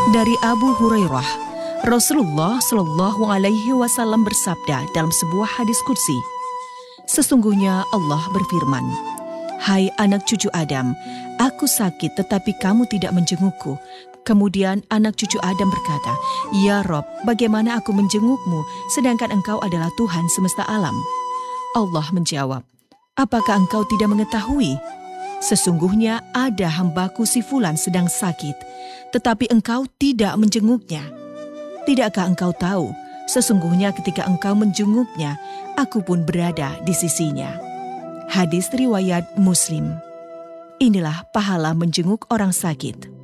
Dari Abu Hurairah, Rasulullah Shallallahu Alaihi Wasallam bersabda dalam sebuah hadis qudsi, sesungguhnya Allah berfirman, "Hai anak cucu Adam, aku sakit tetapi kamu tidak menjengukku." Kemudian anak cucu Adam berkata, "Ya Rob, bagaimana aku menjengukmu sedangkan engkau adalah Tuhan semesta alam?" Allah menjawab, "Apakah engkau tidak mengetahui? Sesungguhnya ada hambaku si Fulan sedang sakit, tetapi engkau tidak menjenguknya. Tidakkah engkau tahu, sesungguhnya ketika engkau menjenguknya, aku pun berada di sisinya." Hadis riwayat Muslim. Inilah pahala menjenguk orang sakit.